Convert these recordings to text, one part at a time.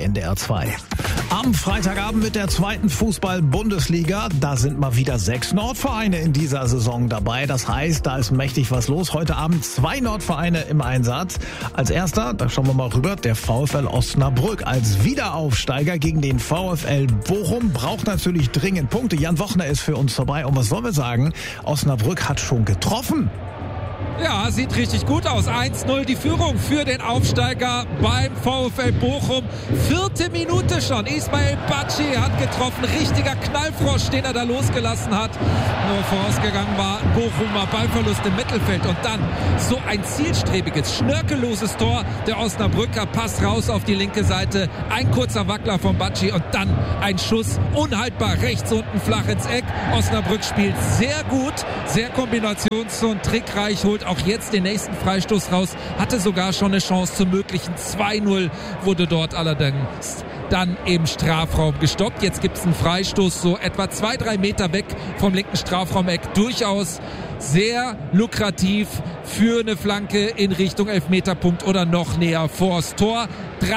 NDR 2. Am Freitagabend mit der zweiten Fußball-Bundesliga. Da sind mal wieder 6 Nordvereine in dieser Saison dabei. Das heißt, da ist mächtig was los. Heute Abend 2 Nordvereine im Einsatz. Als erster, da schauen wir mal rüber, der VfL Osnabrück als Wiederaufsteiger gegen den VfL Bochum braucht natürlich dringend Punkte. Jan Wochner ist für uns vorbei. Und was sollen wir sagen? Osnabrück hat schon getroffen. Ja, sieht richtig gut aus. 1-0 die Führung für den Aufsteiger beim VfL Bochum. 4. Minute schon. Ismail Bacci hat getroffen. Richtiger Knallfrosch, den er da losgelassen hat. Nur vorausgegangen war Bochumer Ballverlust im Mittelfeld. Und dann so ein zielstrebiges, schnörkelloses Tor. Der Osnabrücker passt raus auf die linke Seite. Ein kurzer Wackler von Bacci und dann ein Schuss. Unhaltbar rechts unten flach ins Eck. Osnabrück spielt sehr gut, sehr kombinations- und trickreich, holt auch jetzt den nächsten Freistoß raus, hatte sogar schon eine Chance zum möglichen 2-0, wurde dort allerdings dann im Strafraum gestoppt. Jetzt gibt es einen Freistoß, so etwa 2-3 Meter weg vom linken Strafraumeck. Durchaus sehr lukrativ für eine Flanke in Richtung Elfmeterpunkt oder noch näher vors Tor.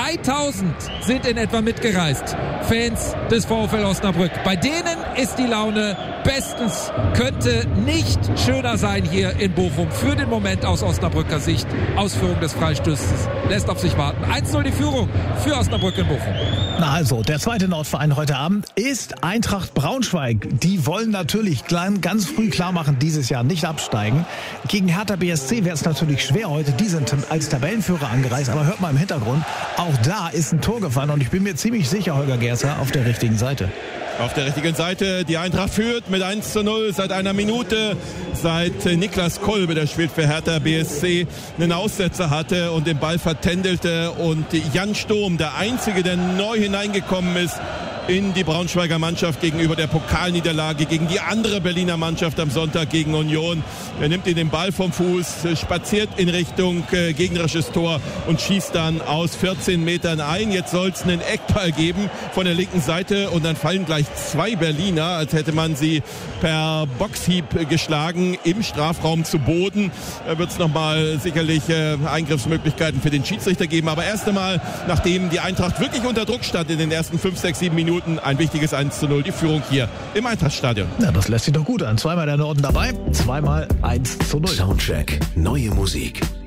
3000 sind in etwa mitgereist. Fans des VfL Osnabrück. Bei denen ist die Laune bestens. Könnte nicht schöner sein hier in Bochum. Für den Moment aus Osnabrücker Sicht. Ausführung des Freistoßes lässt auf sich warten. 1-0 die Führung für Osnabrück in Bochum. Na also, der zweite Nordverein heute Abend ist Eintracht Braunschweig. Die wollen natürlich ganz früh klar machen, dieses Jahr nicht absteigen. Gegen Hertha BSC wäre es natürlich schwer heute. Die sind als Tabellenführer angereist. Aber hört mal im Hintergrund, auch da ist ein Tor gefallen. Und ich bin mir ziemlich sicher, Holger Gerster, auf der richtigen Seite. Auf der richtigen Seite, die Eintracht führt mit 1-0 seit einer Minute, seit Niklas Kolbe, der spielt für Hertha BSC, einen Aussetzer hatte und den Ball vertändelte und Jan Sturm, der Einzige, der neu hineingekommen ist in die Braunschweiger Mannschaft gegenüber der Pokalniederlage gegen die andere Berliner Mannschaft am Sonntag gegen Union. Er nimmt ihn den Ball vom Fuß, spaziert in Richtung gegnerisches Tor und schießt dann aus 14 Metern ein. Jetzt soll es einen Eckball geben von der linken Seite und dann fallen gleich 2 Berliner, als hätte man sie per Boxhieb geschlagen, im Strafraum zu Boden. Da wird es nochmal sicherlich Eingriffsmöglichkeiten für den Schiedsrichter geben. Aber erst einmal, nachdem die Eintracht wirklich unter Druck stand in den ersten 5, 6, 7 Minuten, ein wichtiges 1-0, die Führung hier im Eintrachtstadion. Ja, das lässt sich doch gut an. Zweimal der Norden dabei, zweimal 1-0. Soundcheck, neue Musik.